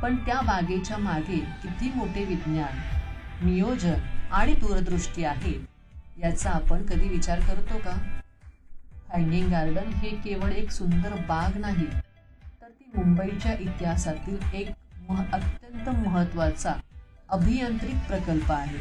पण त्या बागेच्या मागे किती मोठे विज्ञान, नियोजन आणि दूरदृष्टी आहे याचा आपण कधी विचार करतो का? हँगिंग गार्डन हे केवळ एक सुंदर बाग नाही, तर ती मुंबईच्या इतिहासातील एक अत्यंत महत्त्वाचा अभियांत्रिक प्रकल्प आहे.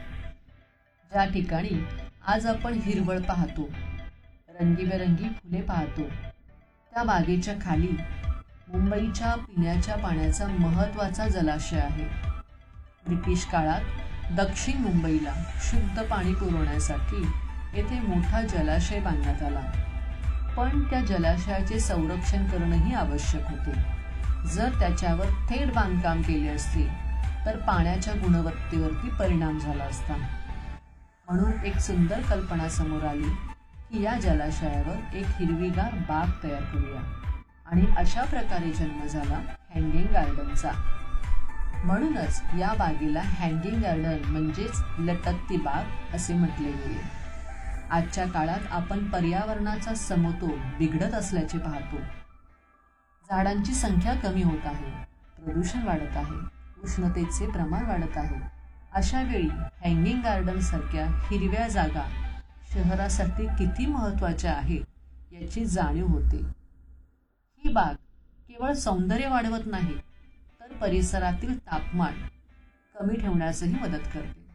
ज्या ठिकाणी आज आपण हिरवळ पाहतो, रंगीबेरंगी फुले पाहतो, त्या बागेच्या खाली मुंबईच्या पिण्याच्या पाण्याचा महत्त्वाचा जलाशय आहे. ब्रिटिश काळात दक्षिण मुंबईला शुद्ध पाणी पुरवण्यासाठी येथे मोठा जलाशय बांधण्यात आला. पण त्या जलाशयाचे संरक्षण करणंही आवश्यक होते. जर त्याच्यावर थेट बांधकाम केले असते तर पाण्याच्या गुणवत्तेवरती परिणाम झाला असता. म्हणून एक सुंदर कल्पना समोर आली की या जलाशयावर एक हिरवीगार बाग तयार करूया, आणि अशा प्रकारे जन्म झाला हँगिंग गार्डनचा. म्हणूनच या बागेला हँगिंग गार्डन म्हणजेच लटकती बाग असे म्हटले गेले. आजच्या काळात आपण पर्यावरणाचा समतोल बिघडत असल्याचे पाहतो. झाडांची संख्या कमी होत आहे, प्रदूषण वाढत आहे, उष्णतेचे प्रमाण वाढत आहे. अशा वेळी हँगिंग गार्डन सारख्या हिरव्या जागा शहरासाठी किती महत्त्वाच्या आहेत याची जाणीव होते. ही बाग केवळ सौंदर्य वाढवत नाही, तर परिसरातील तापमान कमी ठेवण्यासही मदत करते.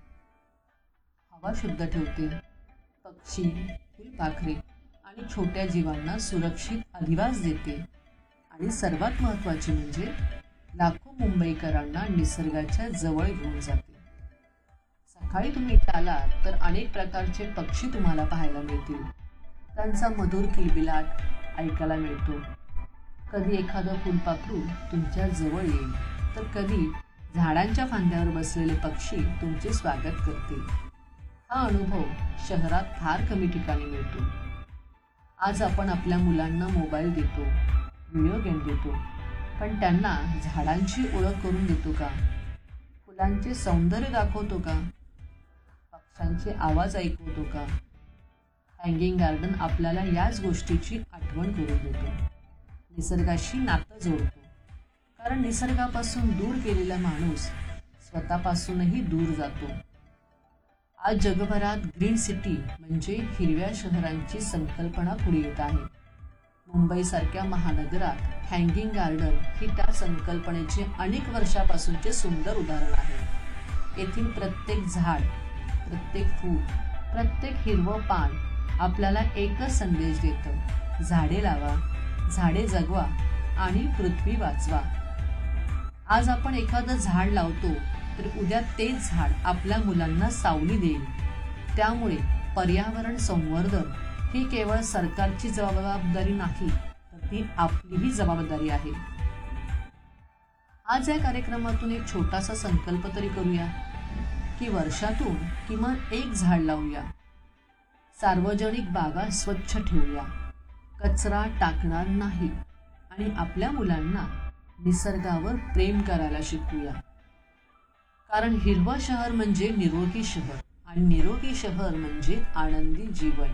हवा शुद्ध ठेवते, पक्षी, फुलपाखरे आणि छोट्या जीवांना सुरक्षित अधिवास देते, आणि सर्वात महत्त्वाचे म्हणजे लाखो मुंबईकरांना निसर्गाच्या जवळ घेऊन जाते. सकाळी तुम्ही इथे आलात तर अनेक प्रकारचे पक्षी तुम्हाला पाहायला मिळतील. त्यांचा मधुर किलबिलाट ऐकायला मिळतो. कधी एखादं फुलपाखरू तुमच्या जवळ येईल, तर कधी झाडांच्या फांद्यावर बसलेले पक्षी तुमचे स्वागत करतील. हा अनुभव शहरात फार कमी ठिकाणी मिळतो. आज आपण आपल्या मुलांना मोबाईल देतो, व्हिडिओ गेम देतो, पण त्यांना झाडांची ओळख करून देतो का? फुलांचे सौंदर्य दाखवतो का? पक्ष्यांचे आवाज ऐकवतो का? हँगिंग गार्डन आपल्याला याच गोष्टीची आठवण करून देतो. निसर्गाशी नातं जोडतो. कारण निसर्गापासून दूर गेलेला माणूस स्वतःपासूनही दूर जातो. आज जगभरात ग्रीन सिटी म्हणजे हिरव्या शहरांची संकल्पना पुढे येत आहे. मुंबईसारख्या महानगरात हँगिंग गार्डन ही त्या संकल्पनेचे अनेक वर्षापासूनचे सुंदर उदाहरण आहे. येथील प्रत्येक झाड, प्रत्येक फूल, प्रत्येक हिरवं पान आपल्याला एकच संदेश देतं: झाडे लावा, झाडे जगवा आणि पृथ्वी वाचवा. आज आपण एखादं झाड लावतो तर उद्या तेच झाड आपल्या मुलांना सावली देईल. त्यामुळे पर्यावरण संवर्धन ही केवळ सरकारची जबाबदारी नाही, तर ती आपलीही जबाबदारी आहे. आज या कार्यक्रमातून एक छोटासा संकल्प तरी करूया की वर्षातून किमान एक झाड लावूया. सार्वजनिक बागा स्वच्छ ठेवूया, कचरा टाकणार नाही, आणि आपल्या मुलांना निसर्गावर प्रेम करायला शिकवूया. कारण हिरवं शहर म्हणजे निरोगी शहर, आणि निरोगी शहर म्हणजे आनंदी जीवन.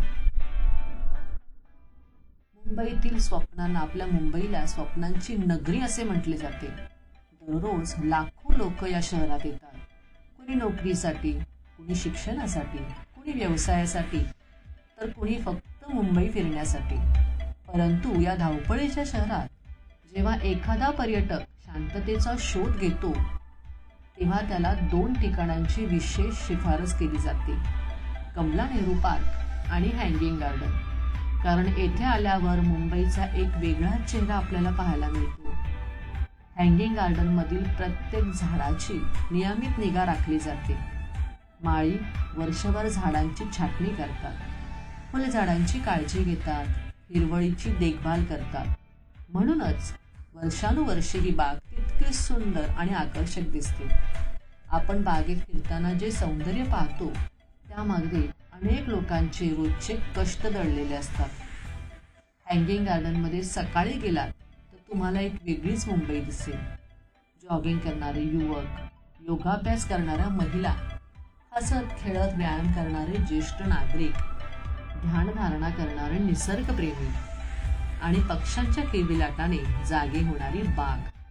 मुंबईतील स्वप्नांना, आपल्या मुंबईला स्वप्नांची नगरी असे म्हटले जाते. दररोज लाखो लोक या शहरात येतात. कुणी नोकरीसाठी, कुणी शिक्षणासाठी, कुणी व्यवसायासाठी, तर कुणी फक्त मुंबई फिरण्यासाठी. परंतु या धावपळीच्या शहरात जेव्हा एखादा पर्यटक शांततेचा शोध घेतो, तेव्हा त्याला 2 ठिकाणांची विशेष शिफारस केली जाते: कमला नेहरू पार्क आणि हँगिंग गार्डन. कारण येथे आल्यावर मुंबईचा एक वेगळाच चेहरा आपल्याला पाहायला मिळतो. हँगिंग गार्डनमधील प्रत्येक झाडाची नियमित निगा राखली जाते. माळी वर्षभर झाडांची छाटणी करतात, फुलझाडांची काळजी घेतात, हिरवळीची देखभाल करतात. म्हणूनच वर्षानुवर्षे ही बाग तितकीच सुंदर आणि आकर्षक दिसते. आपण बागेत फिरताना जे सौंदर्य पाहतो, त्यामागे अनेक लोकांचे रोजचे कष्ट दडलेले असतात. हँगिंग गार्डनमध्ये सकाळी गेलात तर तुम्हाला एक वेगळीच मुंबई दिसेल. जॉगिंग करणारे युवक, योगाभ्यास करणाऱ्या महिला, हसत खेळत व्यायाम करणारे ज्येष्ठ नागरिक, ध्यानधारणा करणारे निसर्गप्रेमी, आणि पक्ष्यांच्या किलबिलाटाने जागे होणारी बाग.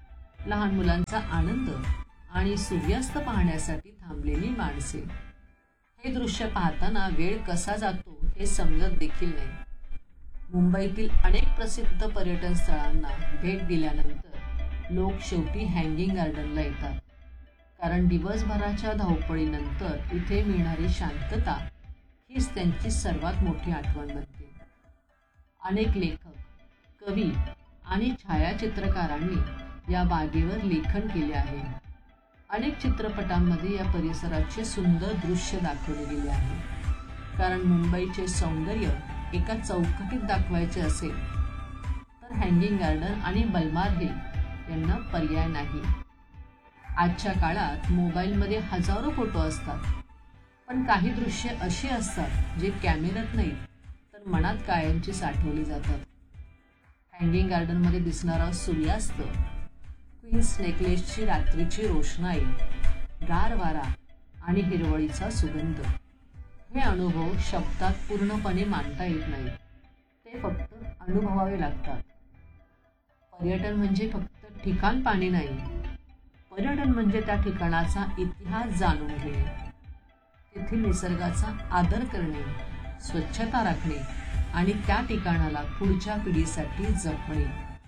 लहान मुलांचा आनंद आणि सूर्यास्त पाहण्यासाठी थांबलेली माणसे. हे दृश्य पाहताना वेळ कसा जातो हे समजत देखील नाही. मुंबईतील अनेक प्रसिद्ध पर्यटन स्थळांना भेट दिल्यानंतर लोक शेवटी हँगिंग गार्डनला येतात. कारण दिवसभराच्या धावपळीनंतर इथे मिळणारी शांतता हीच त्यांची सर्वात मोठी आठवण बनते. अनेक लेखक, कवी आणि छायाचित्रकारांनी या बागेवर लेखन केले आहे. अनेक चित्रपटांमध्ये या परिसराचे सुंदर दृश्य दाखवले गेले आहे. कारण मुंबईचे सौंदर्य एका चौकटीत दाखवायचे असेल तर हँगिंग गार्डन आणि बलमार हिल यांना पर्याय नाही. आजच्या काळात मोबाईलमध्ये हजारो फोटो असतात, पण काही दृश्ये अशी असतात जे कॅमेऱ्यात नाही तर मनात कायमची साठवली जातात. हँगिंग गार्डनमध्ये दिसणारा सूर्यास्त, क्वीन्स नेकलेसची रात्रीची रोषणाई, गार वारा आणि हिरवळीचा सुगंध, हे अनुभव शब्दात पूर्णपणे मांडता येत नाही. ते फक्त अनुभवावे लागतात. पर्यटन म्हणजे फक्त ठिकाण पाहणे नाही, पर्यटन म्हणजे त्या ठिकाणाचा इतिहास जाणून घेणे, तेथील निसर्गाचा आदर करणे, स्वच्छता राखणे आणि त्या ठिकाणाला पुढच्या पिढीसाठी जपणे.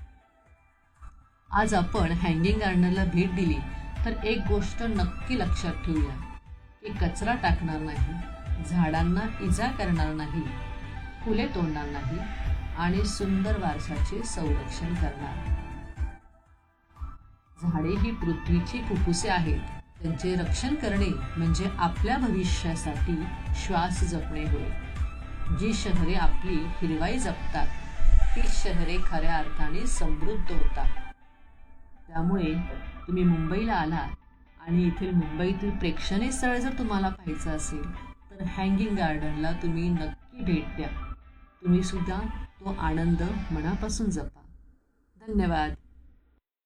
आज आपण हँगिंग गार्डनला भेट दिली तर एक गोष्ट नक्की लक्षात ठेवूया की कचरा टाकणार नाही, झाडांना इजा करणार नाही, फुले तोडणार नाही आणि सुंदर वारशाचे संरक्षण करणार. झाडे ही पृथ्वीची फुफ्फुसे आहेत. त्यांचे रक्षण करणे म्हणजे आपल्या भविष्यासाठी श्वास जपणे होय. जी शहरे आपली हिरवाई जपतात ती शहरे खऱ्या अर्थाने समृद्ध होतात. त्यामुळे तुम्ही मुंबईला आलात आणि येथील मुंबईतील प्रेक्षणीय स्थळ जर तुम्हाला पाहायचं असेल तर हँगिंग गार्डनला तुम्ही नक्की भेट द्या. तुम्ही सुद्धा तो आनंद मनापासून जपा. धन्यवाद.